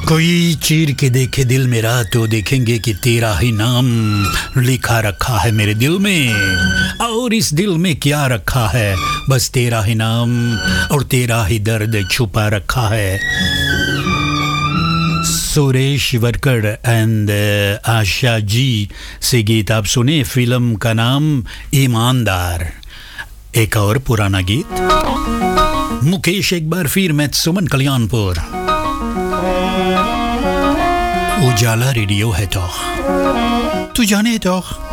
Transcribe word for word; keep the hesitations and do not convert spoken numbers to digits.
कोई चीर के देखे दिल मेरा तो देखेंगे कि तेरा ही नाम लिखा रखा है मेरे दिल में, और इस दिल में क्या रखा है, बस तेरा ही नाम और तेरा ही दर्द छुपा रखा है। सुरेश वरकर एंड आशा जी से गीत आप सुने। फिल्म का नाम ईमानदार। एक और पुराना गीत मुकेश एक बार फिर मैं सुमन कल्याणपुर। उजाला रेडियो है तो तू जाने तो